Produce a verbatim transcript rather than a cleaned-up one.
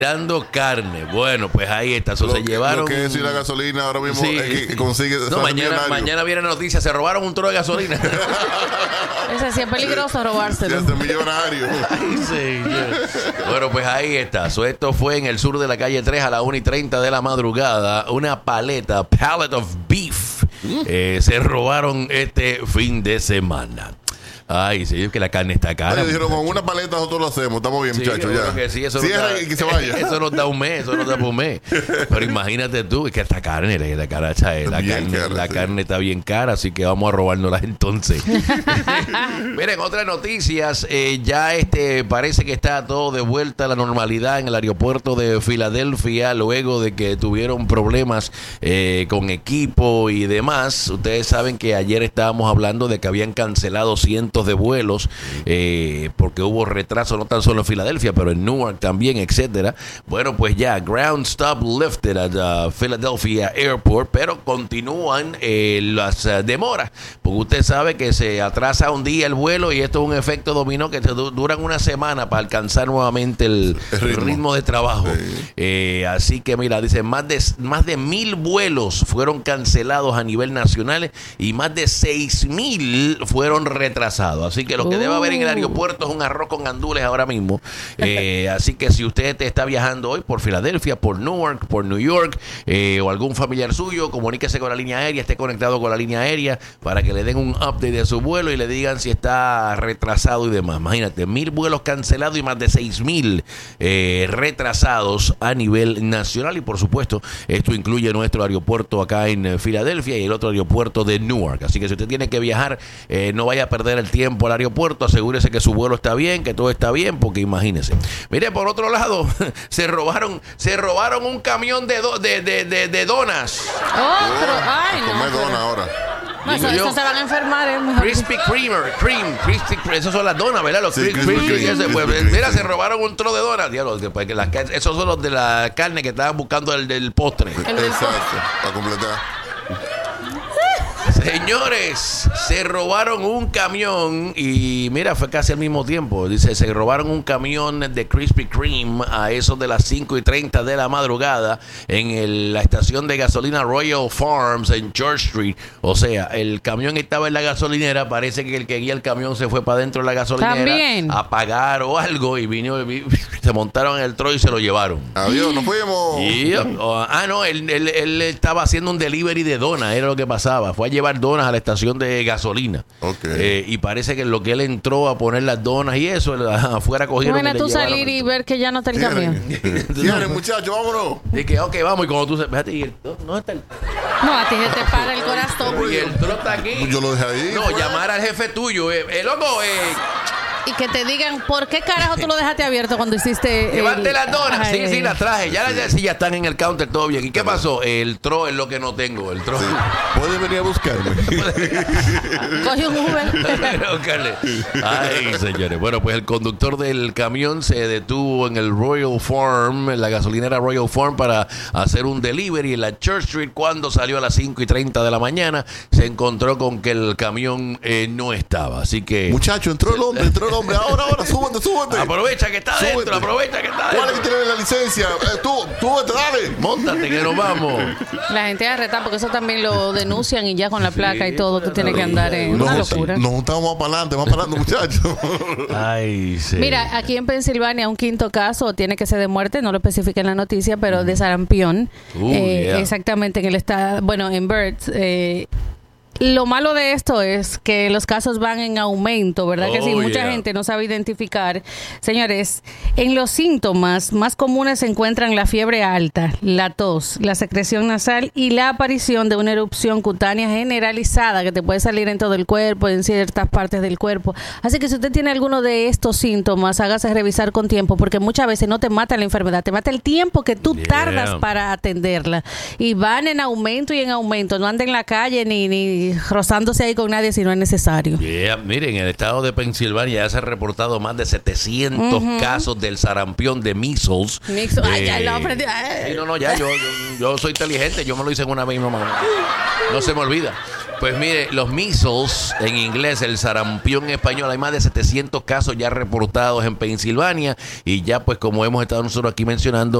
Dando carne. Bueno, pues ahí está. Eso Lo, se llevaron. Lo que es decir la gasolina ahora mismo Sí. es que consigue. No, mañana, mañana viene la noticia. Se robaron un trozo de gasolina. Ese sí es peligroso robárselo. Ya es millonario. Ay, señor. Bueno, pues ahí está. So, esto fue en el sur de la calle tres a la una y treinta de la madrugada. Una paleta, pallet of beef, eh, se robaron este fin de semana. Ay, sí, es que la carne está cara. Oye, dijeron, con una paleta nosotros lo hacemos. Estamos bien, Sí, muchachos. yo Ya. creo que sí, eso Cierra nos da, y que se vaya. Eso nos da un mes, eso nos da un mes. Pero imagínate tú, es que esta carne, la, cara, chae, la, Bien carne, cara, la sí. carne está bien cara, así que vamos a robárnoslas entonces. Miren, otras noticias, eh, ya este parece que está todo de vuelta a la normalidad en el aeropuerto de Filadelfia, luego de que tuvieron problemas eh, con equipo y demás. Ustedes saben que ayer estábamos hablando de que habían cancelado cientos de vuelos eh, porque hubo retraso no tan solo en Filadelfia, pero en Newark también, etcétera. Bueno, pues ya, ground stop lifted at uh, Philadelphia Airport, pero continúan eh, las uh, demoras, porque usted sabe que se atrasa un día el vuelo y esto es un efecto dominó que te du- duran una semana para alcanzar nuevamente el, El ritmo. el ritmo de trabajo. Sí. Eh, así que mira, dice, más de, más de mil vuelos fueron cancelados a nivel nacional y más de seis mil fueron retrasados. Así que lo que debe haber en el aeropuerto es un arroz con gandules ahora mismo. Eh, así que si usted te está viajando hoy por Filadelfia, por Newark, por New York, eh, o algún familiar suyo, comuníquese con la línea aérea, esté conectado con la línea aérea para que le den un update de su vuelo y le digan si está retrasado y demás. Imagínate, mil vuelos cancelados y más de seis mil eh, retrasados a nivel nacional. Y por supuesto, esto incluye nuestro aeropuerto acá en eh, Filadelfia y el otro aeropuerto de Newark. Así que si usted tiene que viajar, eh, no vaya a perder el tiempo al aeropuerto, asegúrese que su vuelo está bien, que todo está bien, porque imagínese. Mire, por otro lado, se robaron, se robaron un camión de, do- de, de, de, de donas. Otro. Ay, no. Comer pero- dona ahora. No, Digo eso, yo. eso se van a enfermar. Es mejor. Crispy Creamer, Cream, Crispy Cream, esas son las donas, ¿verdad? Los Sí, Cri- Krispy Krispy Kreme, ese, Krispy pues, Kreme, mira, sí. se robaron un tro de donas, diablo, que, pues, que las ca- esos son los de la carne que estaban buscando el del postre. El del Exacto. Para completar. Señores, se robaron un camión y mira, fue casi al mismo tiempo. Dice, se robaron un camión de Krispy Kreme a eso de las cinco y treinta de la madrugada en el- la estación de gasolina Royal Farms en Church Street. O sea, el camión estaba en la gasolinera, parece que el que guía el camión se fue para dentro de la gasolinera También. a pagar o algo y vino, vi- se montaron en el tro y se lo llevaron. Adiós, nos fuimos. Y, oh, ah, no, él, él- él estaba haciendo un delivery de donas, era lo que pasaba. Fue a llevar donas a la estación de gasolina. Ok. Eh, y parece que lo que él entró a poner las donas y eso, él, afuera cogieron. Bueno, y le tú llevaron salir y el- ver que ya no está el camión. Cierren, muchachos, vámonos. Y que, ok, vamos. Y cuando tú se. Fíjate, y el, no está el. No, a ti se te para el corazón. Y el tro está aquí. Yo lo dejé ahí. No, pues. llamar al jefe tuyo. Eh, eh, loco, eh, Y que te digan, ¿por qué carajo tú lo dejaste abierto cuando hiciste. llevarte el- las donas. Sí, Ay. sí, las traje. Ya las ya, sí, ya están en el counter, todo bien. ¿Y qué pasó? El tro es lo que no tengo. El tro. Sí. Puede venir a buscarme. Coge un Uber. Búscale. Ay, señores. Bueno, pues el conductor del camión se detuvo en el Royal Farm, en la gasolinera Royal Farm, para hacer un delivery en la Church Street. Cuando salió a las cinco y treinta de la mañana, se encontró con que el camión eh, no estaba. Así que Muchacho, entró el hombre, entró el hombre. Ahora, ahora, súbete, súbete. aprovecha que está Súbete. dentro, aprovecha que está ¿Cuál es que dentro. tiene la licencia? Eh, tú, tú, vete, dale. Móntate que nos vamos. La gente va a retar porque eso también lo denuncian y ya con la placa y todo, tú tienes que andar en Nos una Nos, locura. nos juntamos más para adelante, más para adelante, muchachos. Ay, sí. Mira, aquí en Pensilvania un quinto caso tiene que ser de muerte, no lo especifica en la noticia, pero de sarampión. Uh, Eh, yeah. Exactamente, en el estado, bueno, en Birds. Eh, lo malo de esto es que los casos van en aumento, ¿verdad? que sí, Oh, mucha yeah. gente no sabe identificar. Señores, en los síntomas más comunes se encuentran la fiebre alta, la tos, la secreción nasal y la aparición de una erupción cutánea generalizada que te puede salir en todo el cuerpo, en ciertas partes del cuerpo. Así que si usted tiene alguno de estos síntomas, hágase revisar con tiempo, porque muchas veces no te mata la enfermedad, te mata el tiempo que tú Yeah. tardas para atenderla. Y van en aumento y en aumento. No ande en la calle ni, ni rozándose ahí con nadie si no es necesario. Yeah, miren, en el estado de Pensilvania ya se han reportado más de setecientos Ujú. casos del sarampión de measles. Mixo- Ay, ya Eh, lo aprendí. Ay. sí, no, no, ya, yo, yo, yo soy inteligente, yo me lo hice en una misma mano. No se me olvida. Pues mire, los measles en inglés, el sarampión en español, hay más de setecientos casos ya reportados en Pensilvania y ya pues como hemos estado nosotros aquí mencionando,